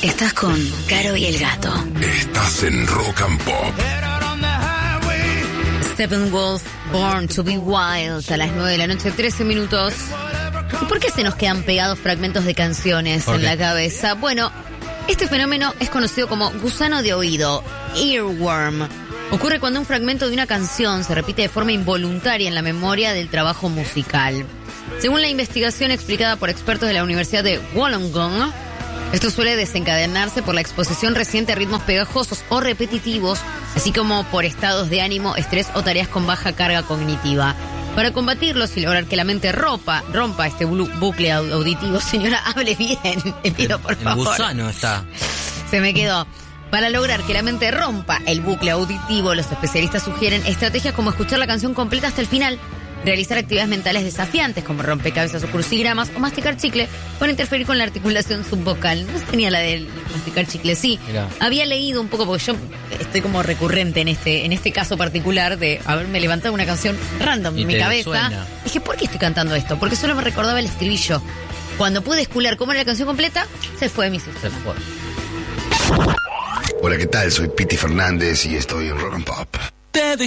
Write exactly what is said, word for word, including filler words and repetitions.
Estás con Caro y el Gato. Estás en Rock and Pop. Steppenwolf, Born to be Wild, a las nueve de la noche, trece minutos. ¿Y por qué se nos quedan pegados fragmentos de canciones en la cabeza? Bueno, este fenómeno es conocido como gusano de oído, earworm. Ocurre cuando un fragmento de una canción se repite de forma involuntaria en la memoria del trabajo musical. Según la investigación explicada por expertos de la Universidad de Wollongong, esto suele desencadenarse por la exposición reciente a ritmos pegajosos o repetitivos, así como por estados de ánimo, estrés o tareas con baja carga cognitiva. Para combatirlos y lograr que la mente rompa, rompa este bucle auditivo, señora, hable bien, le pido por favor. El gusano está. Se me quedó. Para lograr que la mente rompa el bucle auditivo, los especialistas sugieren estrategias como escuchar la canción completa hasta el final, realizar actividades mentales desafiantes como rompecabezas o crucigramas o masticar chicle para interferir con la articulación subvocal. No tenía la de masticar chicle, sí. Mirá. Había leído un poco, porque yo estoy como recurrente en este en este caso particular de haberme levantado una canción random en mi cabeza. Suena. Dije, ¿por qué estoy cantando esto? Porque solo me recordaba el estribillo. Cuando pude escuchar cómo era la canción completa, se fue de mi sistema. Hola, ¿qué tal? Soy Piti Fernández y estoy en Rock and Pop.